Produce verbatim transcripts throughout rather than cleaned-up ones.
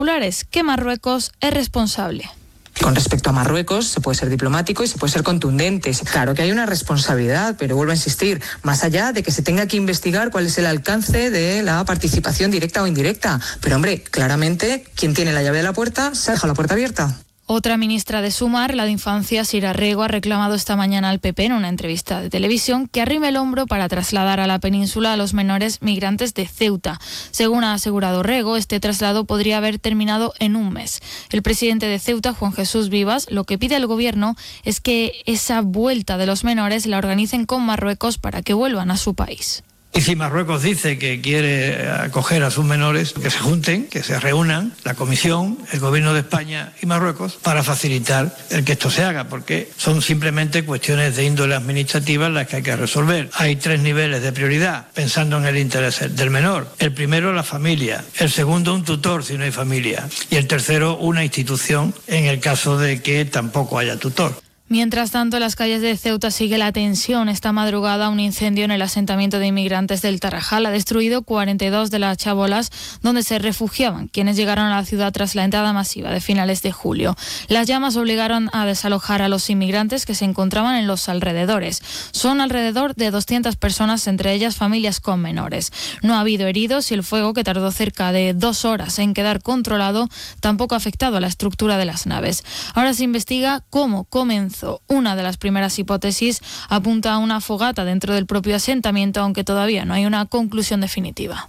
que Marruecos es responsable. Con respecto a Marruecos, se puede ser diplomático y se puede ser contundente. Claro que hay una responsabilidad, pero vuelvo a insistir, más allá de que se tenga que investigar cuál es el alcance de la participación directa o indirecta. Pero hombre, claramente, quien tiene la llave de la puerta, se ha dejado la puerta abierta. Otra ministra de Sumar, la de Infancia, Sira Rego, ha reclamado esta mañana al P P en una entrevista de televisión que arrime el hombro para trasladar a la península a los menores migrantes de Ceuta. Según ha asegurado Rego, este traslado podría haber terminado en un mes. El presidente de Ceuta, Juan Jesús Vivas, lo que pide al gobierno es que esa vuelta de los menores la organicen con Marruecos para que vuelvan a su país. Y si Marruecos dice que quiere acoger a sus menores, que se junten, que se reúnan la Comisión, el Gobierno de España y Marruecos para facilitar el que esto se haga, porque son simplemente cuestiones de índole administrativa las que hay que resolver. Hay tres niveles de prioridad, pensando en el interés del menor. El primero, la familia. El segundo, un tutor si no hay familia. Y el tercero, una institución en el caso de que tampoco haya tutor. Mientras tanto, en las calles de Ceuta sigue la tensión. Esta madrugada, un incendio en el asentamiento de inmigrantes del Tarajal ha destruido cuarenta y dos de las chabolas donde se refugiaban, quienes llegaron a la ciudad tras la entrada masiva de finales de julio. Las llamas obligaron a desalojar a los inmigrantes que se encontraban en los alrededores. Son alrededor de doscientas personas, entre ellas familias con menores. No ha habido heridos y el fuego, que tardó cerca de dos horas en quedar controlado, tampoco ha afectado a la estructura de las naves. Ahora se investiga cómo comenzó. Una de las primeras hipótesis apunta a una fogata dentro del propio asentamiento, aunque todavía no hay una conclusión definitiva.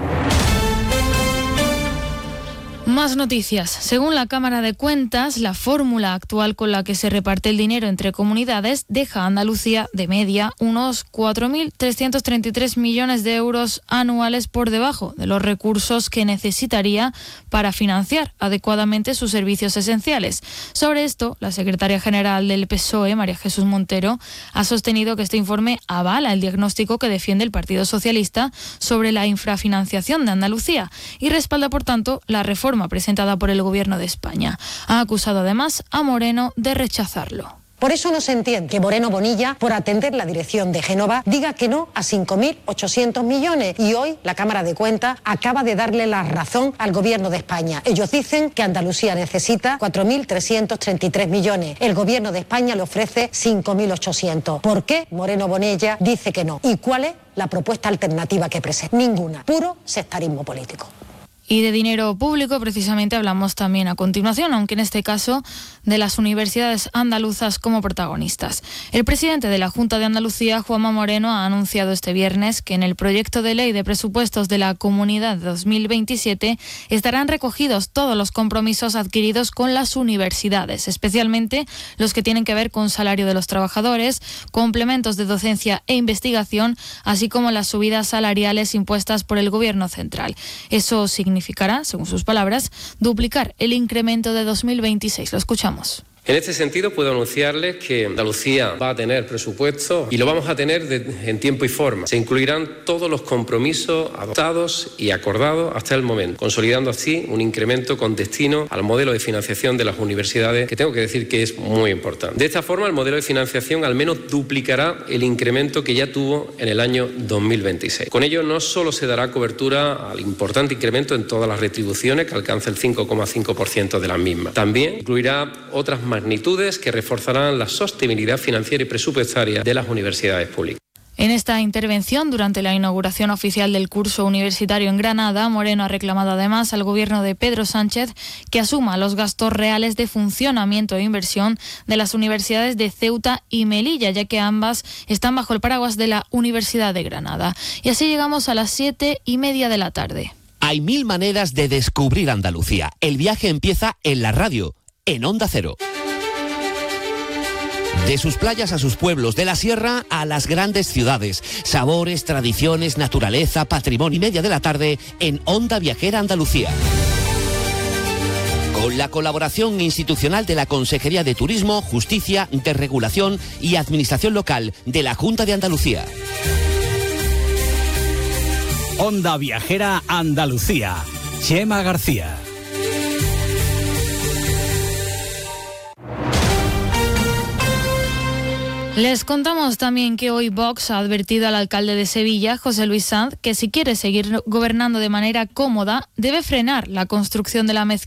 Más noticias. Según la Cámara de Cuentas, la fórmula actual con la que se reparte el dinero entre comunidades deja a Andalucía, de media, unos cuatro mil trescientos treinta y tres millones de euros anuales por debajo de los recursos que necesitaría para financiar adecuadamente sus servicios esenciales. Sobre esto, la secretaria general del P S O E, María Jesús Montero, ha sostenido que este informe avala el diagnóstico que defiende el Partido Socialista sobre la infrafinanciación de Andalucía y respalda, por tanto, la reforma presentada por el Gobierno de España. Ha acusado además a Moreno de rechazarlo. Por eso no se entiende que Moreno Bonilla, por atender la dirección de Génova, diga que no a cinco mil ochocientos millones. Y hoy la Cámara de Cuentas acaba de darle la razón al Gobierno de España. Ellos dicen que Andalucía necesita cuatro mil trescientos treinta y tres millones. El Gobierno de España le ofrece cinco mil ochocientos. ¿Por qué Moreno Bonilla dice que no? ¿Y cuál es la propuesta alternativa que presenta? Ninguna. Puro sectarismo político. Y de dinero público precisamente hablamos también a continuación, aunque en este caso de las universidades andaluzas como protagonistas. El presidente de la Junta de Andalucía, Juanma Moreno, ha anunciado este viernes que en el proyecto de ley de presupuestos de la Comunidad de dos mil veintisiete estarán recogidos todos los compromisos adquiridos con las universidades, especialmente los que tienen que ver con salario de los trabajadores, complementos de docencia e investigación, así como las subidas salariales impuestas por el Gobierno central. Eso significa Significará, según sus palabras, duplicar el incremento de dos mil veintiséis. Lo escuchamos. En este sentido, puedo anunciarles que Andalucía va a tener presupuesto y lo vamos a tener de, en tiempo y forma. Se incluirán todos los compromisos adoptados y acordados hasta el momento, consolidando así un incremento con destino al modelo de financiación de las universidades, que tengo que decir que es muy importante. De esta forma, el modelo de financiación al menos duplicará el incremento que ya tuvo en el año dos mil veintiséis. Con ello, no solo se dará cobertura al importante incremento en todas las retribuciones, que alcanza el cinco coma cinco por ciento de las mismas. También incluirá otras magnitudes que reforzarán la sostenibilidad financiera y presupuestaria de las universidades públicas. En esta intervención, durante la inauguración oficial del curso universitario en Granada, Moreno ha reclamado además al Gobierno de Pedro Sánchez que asuma los gastos reales de funcionamiento e inversión de las universidades de Ceuta y Melilla, ya que ambas están bajo el paraguas de la Universidad de Granada. Y así llegamos a las siete y media de la tarde. Hay mil maneras de descubrir Andalucía. El viaje empieza en la radio, en Onda Cero. De sus playas a sus pueblos, de la sierra a las grandes ciudades. Sabores, tradiciones, naturaleza, patrimonio y media de la tarde en Onda Viajera Andalucía. Con la colaboración institucional de la Consejería de Turismo, Justicia, Desregulación y Administración Local de la Junta de Andalucía. Onda Viajera Andalucía. Chema García. Les contamos también que hoy Vox ha advertido al alcalde de Sevilla, José Luis Sanz, que si quiere seguir gobernando de manera cómoda, debe frenar la construcción de la mezquita